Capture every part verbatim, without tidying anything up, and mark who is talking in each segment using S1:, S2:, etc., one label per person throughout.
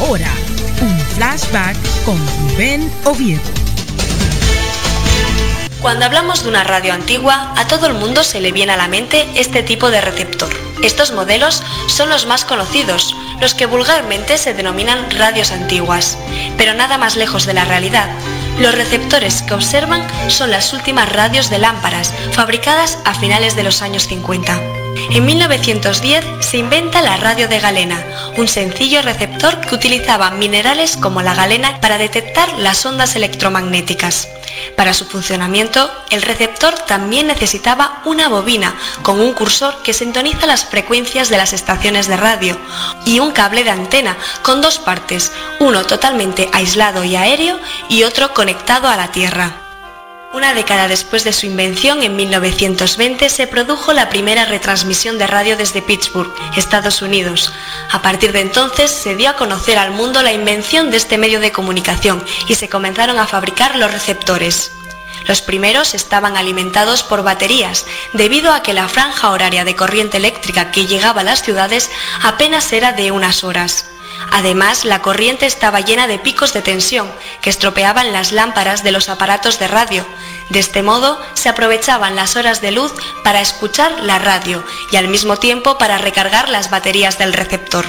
S1: Ahora, un flashback con Rubén Oviedo.
S2: Cuando hablamos de una radio antigua, a todo el mundo se le viene a la mente este tipo de receptor. Estos modelos son los más conocidos, los que vulgarmente se denominan radios antiguas. Pero nada más lejos de la realidad. Los receptores que observan son las últimas radios de lámparas, fabricadas a finales de los años cincuenta. En mil novecientos diez se inventa la radio de galena, un sencillo receptor que utilizaba minerales como la galena para detectar las ondas electromagnéticas. Para su funcionamiento, el receptor también necesitaba una bobina con un cursor que sintoniza las frecuencias de las estaciones de radio y un cable de antena con dos partes, uno totalmente aislado y aéreo y otro conectado a la Tierra. Una década después de su invención, en mil novecientos veinte, se produjo la primera retransmisión de radio desde Pittsburgh, Estados Unidos. A partir de entonces se dio a conocer al mundo la invención de este medio de comunicación y se comenzaron a fabricar los receptores. Los primeros estaban alimentados por baterías, debido a que la franja horaria de corriente eléctrica que llegaba a las ciudades apenas era de unas horas. Además, la corriente estaba llena de picos de tensión que estropeaban las lámparas de los aparatos de radio. De este modo, se aprovechaban las horas de luz para escuchar la radio y al mismo tiempo para recargar las baterías del receptor.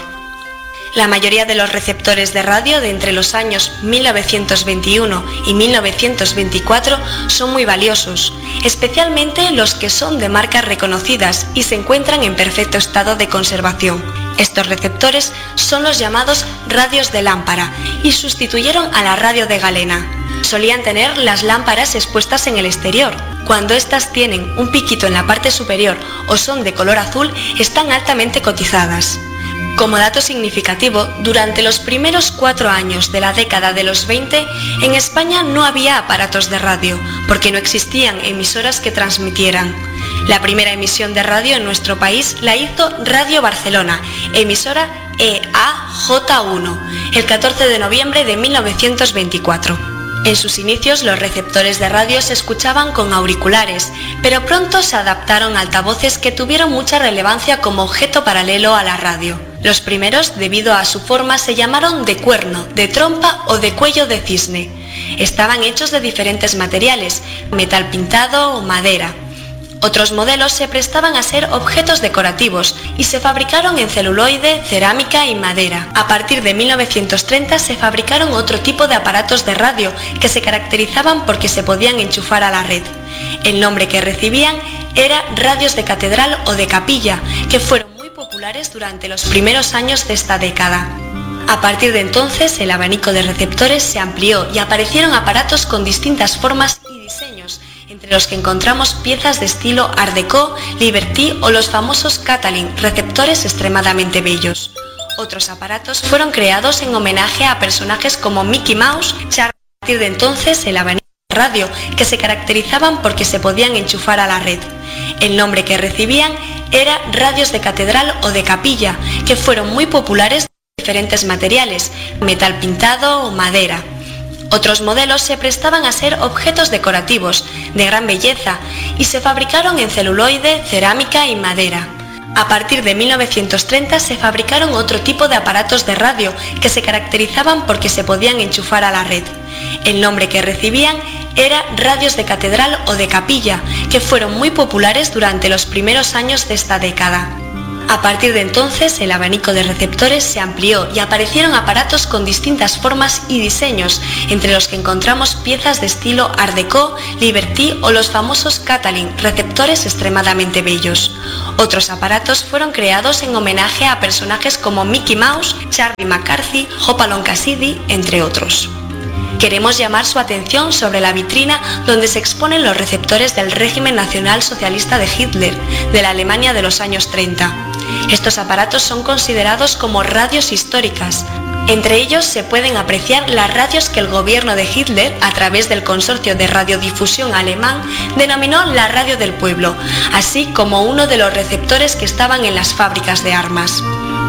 S2: La mayoría de los receptores de radio de entre los años mil novecientos veintiuno y mil novecientos veinticuatro son muy valiosos, especialmente los que son de marcas reconocidas y se encuentran en perfecto estado de conservación. Estos receptores son los llamados radios de lámpara y sustituyeron a la radio de galena. Solían tener las lámparas expuestas en el exterior. Cuando éstas tienen un piquito en la parte superior o son de color azul, están altamente cotizadas. Como dato significativo, durante los primeros cuatro años de la década de los veinte, en España no había aparatos de radio, porque no existían emisoras que transmitieran. La primera emisión de radio en nuestro país la hizo Radio Barcelona, emisora E A J uno, el catorce de noviembre de mil novecientos veinticuatro. En sus inicios los receptores de radio se escuchaban con auriculares, pero pronto se adaptaron a altavoces que tuvieron mucha relevancia como objeto paralelo a la radio. Los primeros, debido a su forma, se llamaron de cuerno, de trompa o de cuello de cisne. Estaban hechos de diferentes materiales, metal pintado o madera. Otros modelos se prestaban a ser objetos decorativos y se fabricaron en celuloide, cerámica y madera. A partir de mil novecientos treinta se fabricaron otro tipo de aparatos de radio que se caracterizaban porque se podían enchufar a la red. El nombre que recibían era radios de catedral o de capilla, que fueron muy populares durante los primeros años de esta década. A partir de entonces el abanico de receptores se amplió y aparecieron aparatos con distintas formas y diseños, entre los que encontramos piezas de estilo Art Deco, Liberty o los famosos Catalin, receptores extremadamente bellos. Otros aparatos fueron creados en homenaje a personajes como Mickey Mouse, Charlie. A partir de entonces el abanico de radio, que se caracterizaban porque se podían enchufar a la red. El nombre que recibían era radios de catedral o de capilla, que fueron muy populares de diferentes materiales, metal pintado o madera. Otros modelos se prestaban a ser objetos decorativos, de gran belleza, y se fabricaron en celuloide, cerámica y madera. A partir de mil novecientos treinta se fabricaron otro tipo de aparatos de radio que se caracterizaban porque se podían enchufar a la red. El nombre que recibían era radios de catedral o de capilla, que fueron muy populares durante los primeros años de esta década. A partir de entonces el abanico de receptores se amplió y aparecieron aparatos con distintas formas y diseños, entre los que encontramos piezas de estilo Art Deco, Liberty o los famosos Catalin, receptores extremadamente bellos. Otros aparatos fueron creados en homenaje a personajes como Mickey Mouse, Charlie McCarthy, Hopalong Cassidy, entre otros. Queremos llamar su atención sobre la vitrina donde se exponen los receptores del régimen nacional socialista de Hitler, de la Alemania de los años treinta. Estos aparatos son considerados como radios históricas. Entre ellos se pueden apreciar las radios que el gobierno de Hitler, a través del consorcio de radiodifusión alemán, denominó la radio del pueblo, así como uno de los receptores que estaban en las fábricas de armas.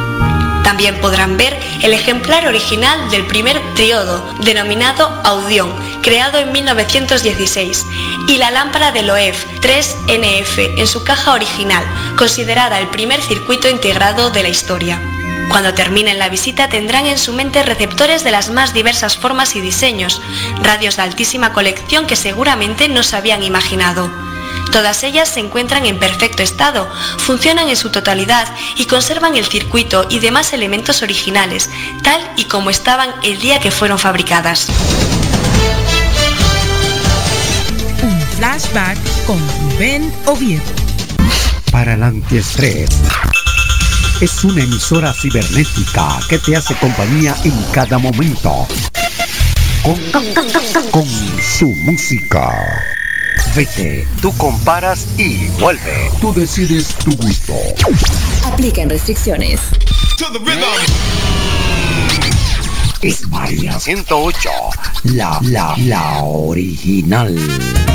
S2: También podrán ver el ejemplar original del primer triodo, denominado Audión, creado en mil novecientos dieciséis, y la lámpara de Loew tres N F en su caja original, considerada el primer circuito integrado de la historia. Cuando terminen la visita tendrán en su mente receptores de las más diversas formas y diseños, radios de altísima colección que seguramente no se habían imaginado. Todas ellas se encuentran en perfecto estado, funcionan en su totalidad y conservan el circuito y demás elementos originales, tal y como estaban el día que fueron fabricadas.
S1: Un flashback con Rubén Oviedo.
S3: Para el antiestrés. Es una emisora cibernética que te hace compañía en cada momento. Con, con su música. Vete, tú comparas y vuelve. Tú decides tu gusto.
S4: Aplican restricciones.
S3: Es María ciento ocho, la, la, la original.